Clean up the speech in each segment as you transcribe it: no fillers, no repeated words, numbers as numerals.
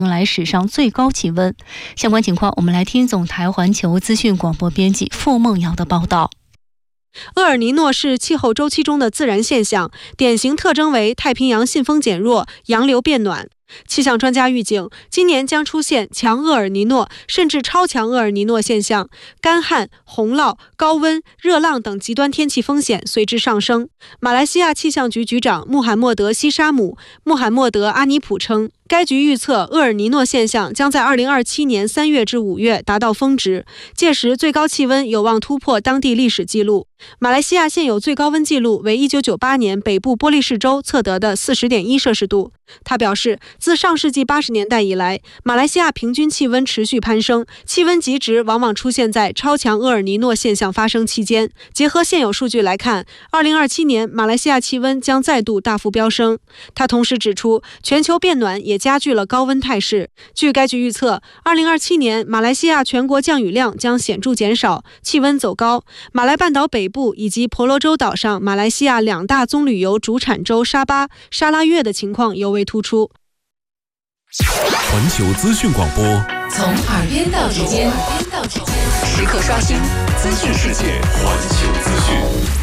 来史上最高气温。相关情况，我们来听总台环球资讯广播编辑傅梦瑶的报道。 厄尔尼诺是气候周期中的自然现象，典型特征为太平洋信风减弱，洋流变暖。气象专家预警，今年将出现强厄尔尼诺甚至超强厄尔尼诺现象，干旱、洪涝、高温、热浪等极端天气风险随之上升。马来西亚气象局局长穆罕默德·西沙姆·穆罕默德·阿尼普称，该局预测厄尔尼诺现象将在2027年3月至5月达到峰值，届时最高气温有望突破当地历史记录。马来西亚现有最高温记录为1998年北部波利市州测得的40.1摄氏度。他表示，自上世纪80年代以来，马来西亚平均气温持续攀升，气温极值往往出现在超强厄尔尼诺现象发生期间。结合现有数据来看，2027年马来西亚气温将再度大幅飙升。他同时指出，全球变暖也加剧了高温态势。据该局预测，2027年马来西亚全国降雨量将显著减少，气温走高。马来半岛北部以及婆罗洲岛上马来西亚2大棕榈油主产州沙巴、沙拉越的情况尤为突出。 环球资讯广播， 从耳边到指尖，时刻刷新资讯世界。 环球资讯。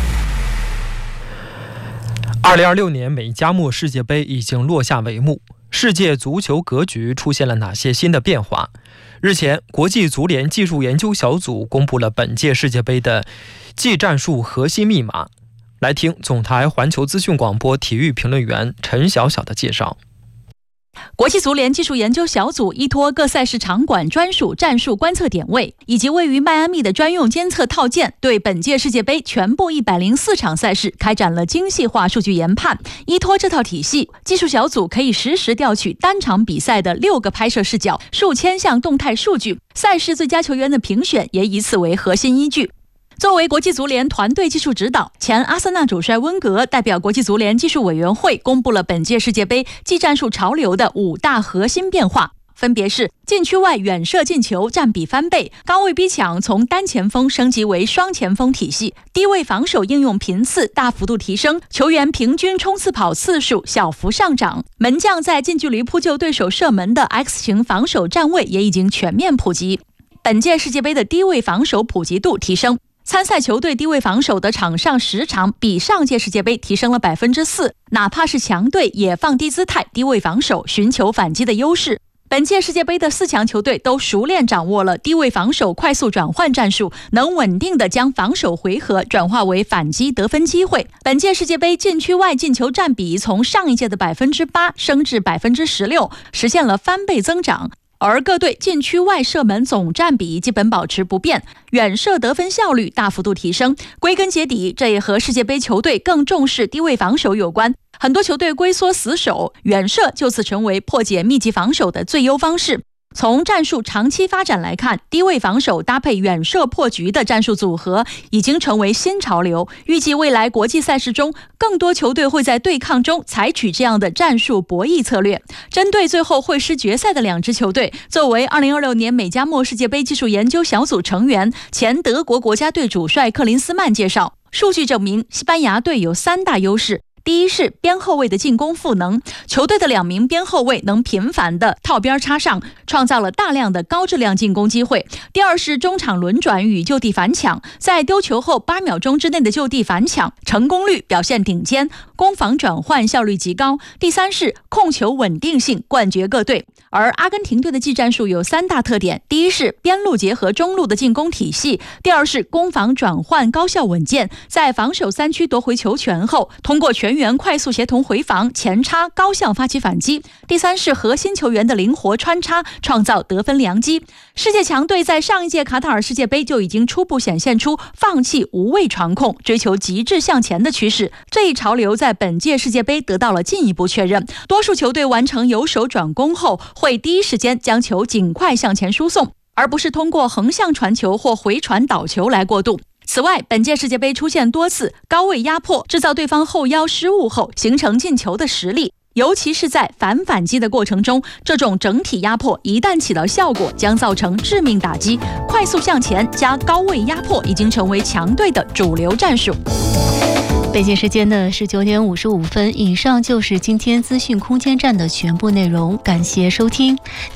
2026年美加墨世界杯已经落下帷幕，世界足球格局出现了哪些新的变化？日前，国际足联技术研究小组公布了本届世界杯的技战术核心密码。来听总台环球资讯广播体育评论员陈晓晓的介绍。 国际足联技术研究小组依托各赛事场馆专属战术观测点位，以及位于迈阿密的专用监测套件，对本届世界杯全部104场赛事开展了精细化数据研判。依托这套体系，技术小组可以实时调取单场比赛的6个拍摄视角、数千项动态数据，赛事最佳球员的评选也以此为核心依据。作为国际足联团队技术指导，前阿森纳主帅温格代表国际足联技术委员会公布了本届世界杯技战术潮流的5大核心变化，分别是禁区外远射进球占比翻倍，高位逼抢从单前锋升级为双前锋体系，低位防守应用频次大幅度提升，球员平均冲刺跑次数小幅上涨，门将在近距离扑救对手射门的 X 型防守站位也已经全面普及。本届世界杯的低位防守普及度提升，参赛球队低位防守的场上时长比上届世界杯提升了4%，哪怕是强队也放低姿态低位防守，寻求反击的优势。本届世界杯的4强球队都熟练掌握了低位防守快速转换战术，能稳定地将防守回合转化为反击得分机会。本届世界杯禁区外进球占比从上一届的8%升至16%，实现了翻倍增长。而各队禁区外射门总占比基本保持不变，远射得分效率大幅度提升。归根结底，这也和世界杯球队更重视低位防守有关。很多球队龟缩死守，远射就此成为破解密集防守的最优方式。从战术长期发展来看，低位防守搭配远射破局的战术组合已经成为新潮流。预计未来国际赛事中，更多球队会在对抗中采取这样的战术博弈策略。针对最后会师决赛的2支球队，作为2026年美加墨世界杯技术研究小组成员，前德国国家队主帅克林斯曼介绍，数据证明西班牙队有3大优势。第一是边后卫的进攻赋能，球队的2名边后卫能频繁的套边插上，创造了大量的高质量进攻机会。第二是中场轮转与就地反抢，在丢球后8秒钟之内的就地反抢成功率表现顶尖，攻防转换效率极高。第三是控球稳定性冠绝各队。而阿根廷队的技战术有3大特点，第一是边路结合中路的进攻体系，第二是攻防转换高效稳健，在防守3区夺回球权后，通过全员快速协同回防前插高效发起反击，第三是核心球员的灵活穿插，创造得分良机。世界强队在上一届卡塔尔世界杯就已经初步显现出放弃无畏传控，追求极致向前的趋势，这一潮流在本届世界杯得到了进一步确认。多数球队完成由守转攻后，会第一时间将球尽快向前输送，而不是通过横向传球或回传导球来过渡。此外，本届世界杯出现多次高位压迫，制造对方后腰失误后形成进球的实例，尤其是在反击的过程中，这种整体压迫一旦起到效果，将造成致命打击。快速向前加高位压迫已经成为强队的主流战术。 北京时间的19点55分，以上就是今天资讯空间站的全部内容，感谢收听。